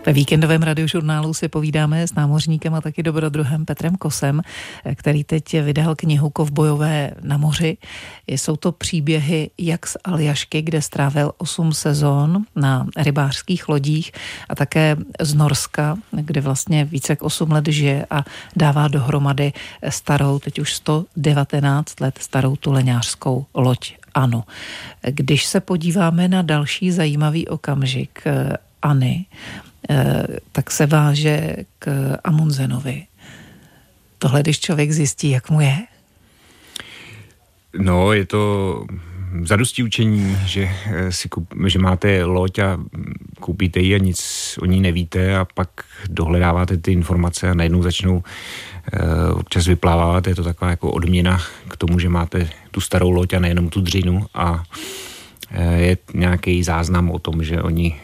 Ve víkendovém radiožurnálu si povídáme s námořníkem a taky dobrodruhem Petrem Kosem, který teď vydal knihu Kovbojové na moři. Jsou to příběhy jak z Aljašky, kde strávil 8 sezón na rybářských lodích, a také z Norska, kde vlastně více jak 8 let žije a dává dohromady starou, teď už 119 let starou tuleňářskou loď Anu. Když se podíváme na další zajímavý okamžik Anny, tak se váže k Amundsenovi. Tohle, když člověk zjistí, jak mu je? No, je to zadosti učení, že máte loď a koupíte ji a nic o ní nevíte a pak dohledáváte ty informace a najednou začnou občas vyplávat. Je to taková jako odměna k tomu, že máte tu starou loď a nejenom tu dřinu, a je nějaký záznam o tom, že oni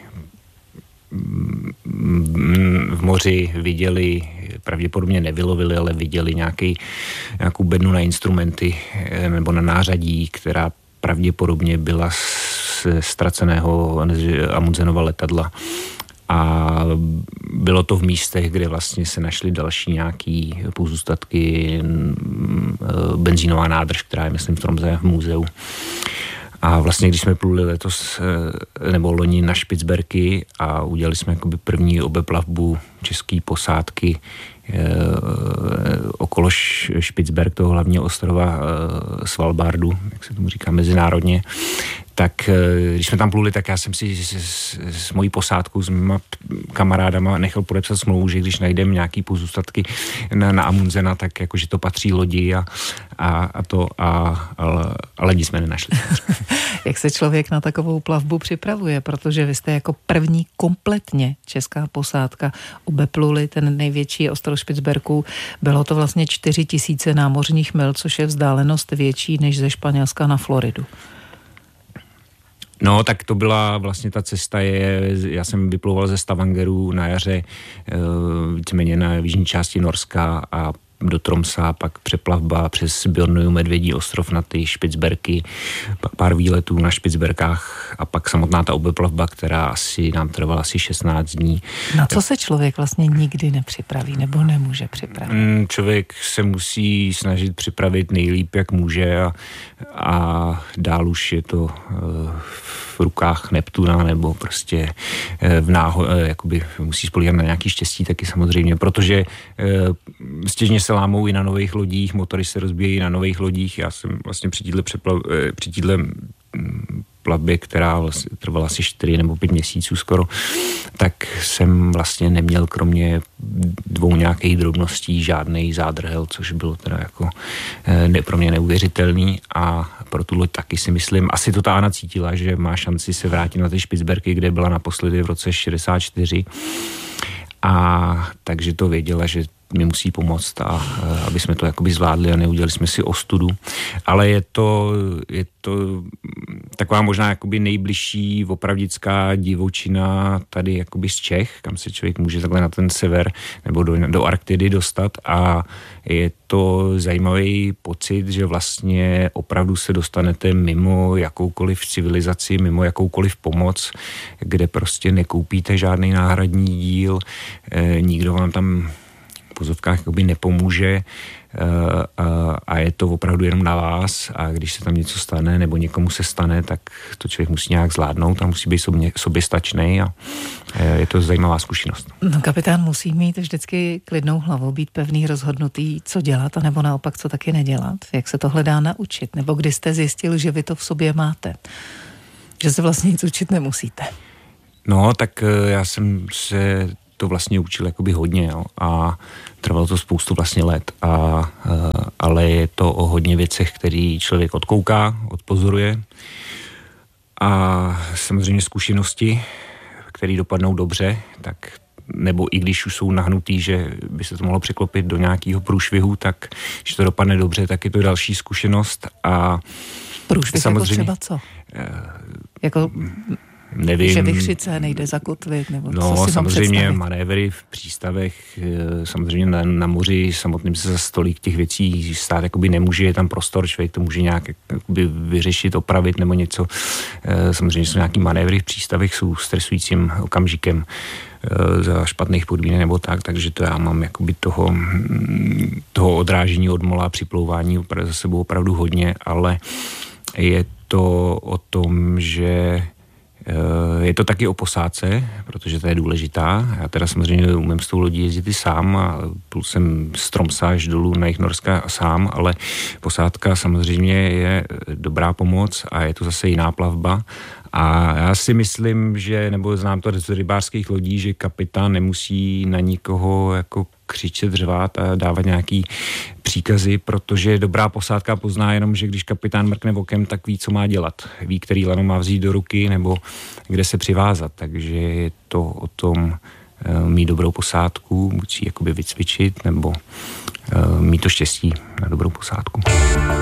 v moři viděli, pravděpodobně nevylovili, ale viděli nějakou bednu na instrumenty nebo na nářadí, která pravděpodobně byla z ztraceného Amundsenova letadla. A bylo to v místech, kde vlastně se našly další nějaký pozůstatky, benzínová nádrž, která je, myslím, v Tromsø v muzeu. A vlastně, když jsme pluli letos, nebo loni na Špicberky a udělali jsme jakoby první obeplavbu české posádky okolo Špicberk, toho hlavního ostrova Svalbardu, jak se tomu říká mezinárodně, tak když jsme tam pluli, tak já jsem si s mojí posádkou, s mýma kamarádama nechal podepsat smlouvu, že když najdeme nějaký pozůstatky na Amundsena, tak jakože to patří lodi ale nic jsme nenašli. Jak se člověk na takovou plavbu připravuje, protože vy jste jako první kompletně česká posádka obepluli ten největší ostrov Špicberků. Bylo to vlastně 4000 námořních mil, což je vzdálenost větší než ze Španělska na Floridu. No, tak to byla vlastně ta cesta, já jsem vyplouval ze Stavangeru na jaře, víceméně na jižní části Norska a do Tromsa, pak přeplavba přes Bjornuju, Medvědí ostrov na ty Špicberky, pak pár výletů na Špicberkách a pak samotná ta obeplavba, která nám trvala asi 16 dní. Na co se člověk vlastně nikdy nepřipraví nebo nemůže připravit? Člověk se musí snažit připravit nejlíp, jak může, a dál už je to v rukách Neptuna, nebo prostě jakoby musí spolíhat na nějaký štěstí taky samozřejmě, protože stěžně se lámou i na nových lodích, motory se rozbíjejí na nových lodích. Já jsem vlastně při téhle plavbě, která vlastně trvala asi 4 nebo 5 měsíců skoro, tak jsem vlastně neměl kromě 2 nějakých drobností žádnej zádrhel, což bylo teda jako pro mě neuvěřitelný, a pro tu loď taky si myslím, asi to ta Anna cítila, že má šanci se vrátit na ty Špicberky, kde byla naposledy v roce 64, a takže to věděla, že mi musí pomoct, a aby jsme to jakoby zvládli a neudělali jsme si ostudu. Ale je to taková možná jakoby nejbližší opravdická divočina tady jakoby z Čech, kam se člověk může takhle na ten sever nebo do Arktidy dostat, a je to zajímavý pocit, že vlastně opravdu se dostanete mimo jakoukoliv civilizaci, mimo jakoukoliv pomoc, kde prostě nekoupíte žádný náhradní díl, nikdo vám tam v pozovkách jakoby nepomůže, a je to opravdu jenom na vás, a když se tam něco stane nebo někomu se stane, tak to člověk musí nějak zvládnout a musí být soběstačnej, a je to zajímavá zkušenost. No, kapitán musí mít vždycky klidnou hlavu, být pevný, rozhodnutý, co dělat, anebo naopak, co taky nedělat. Jak se tohle dá naučit? Nebo kdy jste zjistil, že vy to v sobě máte? Že se vlastně nic učit nemusíte? No, tak já jsem se to vlastně učil jakoby hodně, jo, a trvalo to spoustu vlastně let, ale je to o hodně věcech, který člověk odkouká, odpozoruje, a samozřejmě zkušenosti, které dopadnou dobře, tak nebo i když už jsou nahnutý, že by se to mohlo překlopit do nějakého průšvihu, tak když to dopadne dobře, tak je to další zkušenost. A průšvih samozřejmě, jako třeba co? Jako nevím. Že Vichřice nejde zakotvit, nebo no, co si samozřejmě manévry v přístavech, samozřejmě na moři samotným se za stolik těch věcí stát jakoby nemůže, je tam prostor, člověk to může nějak jakoby vyřešit, opravit nebo něco. Samozřejmě jsou nějaký manévry v přístavech, jsou stresujícím okamžikem za špatných podmínek nebo tak, takže to já mám jakoby toho odrážení od mola, připlouvání za sebou opravdu hodně, ale je to o tom, že je to taky o posádce, protože to je důležitá. Já teda samozřejmě umím s tou lodí jezdit i sám a byl jsem z Tromsø až dolů na jih Norska sám, ale posádka samozřejmě je dobrá pomoc a je to zase jiná plavba. A já si myslím, že, nebo znám to z rybářských lodí, že kapitán nemusí na nikoho jako křičet, řvát a dávat nějaký příkazy, protože dobrá posádka pozná jenom, že když kapitán mrkne okem, tak ví, co má dělat. Ví, který lano má vzít do ruky nebo kde se přivázat. Takže je to o tom mít dobrou posádku, buď si jakoby vycvičit nebo mít to štěstí na dobrou posádku.